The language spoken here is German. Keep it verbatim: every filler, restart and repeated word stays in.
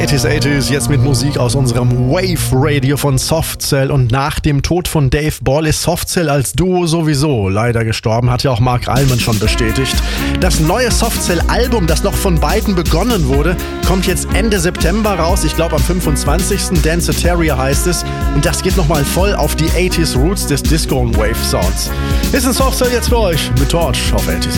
achtziger achtziger, jetzt mit Musik aus unserem Wave Radio von Softcell. Und nach dem Tod von Dave Ball ist Softcell als Duo sowieso leider gestorben, hat ja auch Mark Almond schon bestätigt. Das neue Softcell-Album, das noch von beiden begonnen wurde, kommt jetzt Ende September raus. Ich glaube am fünfundzwanzigsten Danceteria heißt es. Und das geht nochmal voll auf die achtziger Roots des Disco- und Wave-Sounds. Ist ein Softcell jetzt für euch mit Torch auf achtziger.